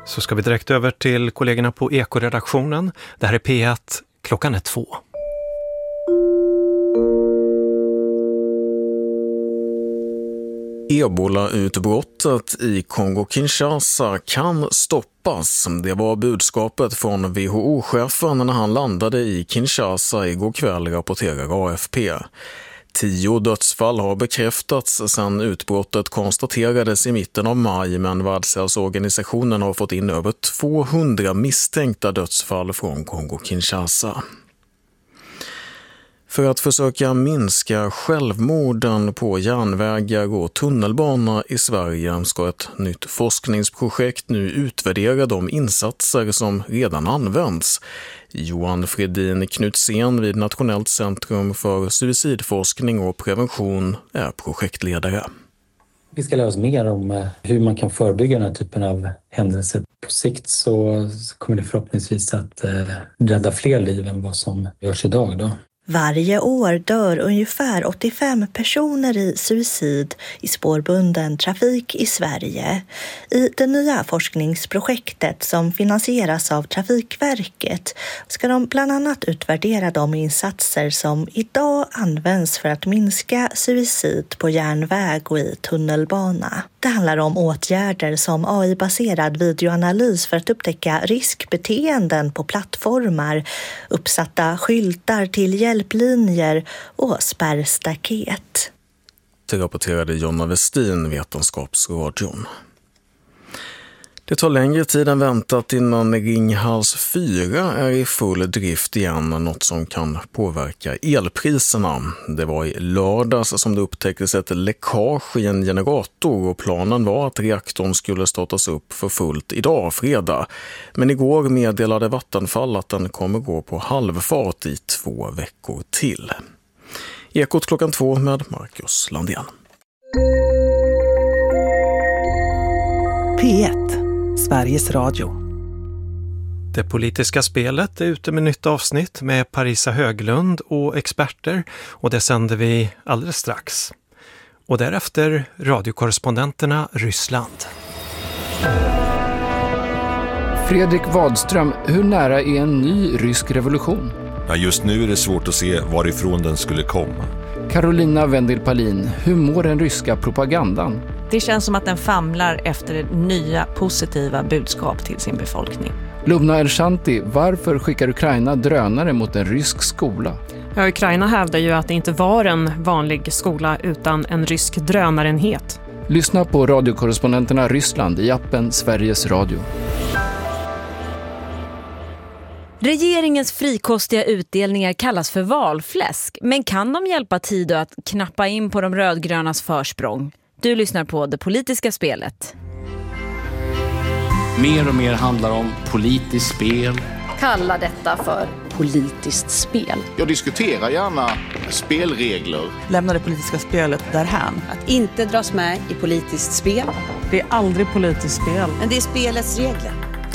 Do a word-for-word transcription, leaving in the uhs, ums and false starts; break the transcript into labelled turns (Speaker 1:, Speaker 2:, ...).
Speaker 1: Så ska vi direkt över till kollegorna på Eko-redaktionen. Det här är P ett, klockan är två.
Speaker 2: Ebola-utbrottet i Kongo-Kinshasa kan stoppas. Det var budskapet från W H O-chefen när han landade i Kinshasa igår kväll, rapporterar A F P. Tio dödsfall har bekräftats sedan utbrottet konstaterades i mitten av maj, men Världshälsoorganisationen har fått in över tvåhundra misstänkta dödsfall från Kongo-Kinshasa. För att försöka minska självmorden på järnvägar och tunnelbana i Sverige ska ett nytt forskningsprojekt nu utvärdera de insatser som redan används. Johan Fredin Knutsén vid Nationellt centrum för suicidforskning och prevention är projektledare.
Speaker 3: Vi ska lära oss mer om hur man kan förebygga den här typen av händelser. På sikt så kommer det förhoppningsvis att rädda fler liv än vad som görs idag då.
Speaker 4: Varje år dör ungefär åttiofem personer i suicid i spårbunden trafik i Sverige. I det nya forskningsprojektet som finansieras av Trafikverket ska de bland annat utvärdera de insatser som idag används för att minska suicid på järnväg och i tunnelbana. Det handlar om åtgärder som A I-baserad videoanalys för att upptäcka riskbeteenden på plattformar, uppsatta skyltar till hjälplinjer och spärrstaket.
Speaker 2: Det rapporterade Jonna Westin, Vetenskapsradion. Det tar längre tid än väntat innan Ringhals fyra är i full drift igen, något som kan påverka elpriserna. Det var i lördags som det upptäcktes ett läckage i en generator och planen var att reaktorn skulle startas upp för fullt idag, fredag. Men igår meddelade Vattenfall att den kommer gå på halvfart i två veckor till. Ekot klockan två med Marcus Landén.
Speaker 5: P ett, Sveriges Radio.
Speaker 1: Det politiska spelet är ute med nytt avsnitt med Parisa Höglund och experter, och det sänder vi alldeles strax. Och därefter radiokorrespondenterna Ryssland.
Speaker 6: Fredrik Wadström, hur nära är en ny rysk revolution?
Speaker 7: Ja, just nu är det svårt att se varifrån den skulle komma.
Speaker 6: Carolina Wendelpalin, hur mår den ryska propagandan?
Speaker 8: Det känns som att den famlar efter nya positiva budskap till sin befolkning.
Speaker 6: Lubna Elshanti, varför skickar Ukraina drönare mot en rysk skola?
Speaker 9: Ja, Ukraina hävdar ju att det inte var en vanlig skola utan en rysk drönarenhet.
Speaker 6: Lyssna på radiokorrespondenterna Ryssland i appen Sveriges Radio.
Speaker 10: Regeringens frikostiga utdelningar kallas för valfläsk, men kan de hjälpa Tidö att knappa in på de rödgrönas försprång? Du lyssnar på Det politiska spelet.
Speaker 11: Mer och mer handlar om politiskt spel.
Speaker 12: Kalla detta för politiskt spel.
Speaker 13: Jag diskuterar gärna spelregler.
Speaker 14: Lämna det politiska spelet därhän.
Speaker 12: Att inte dras med i politiskt spel.
Speaker 14: Det är aldrig politiskt spel.
Speaker 12: Men det är spelets regler.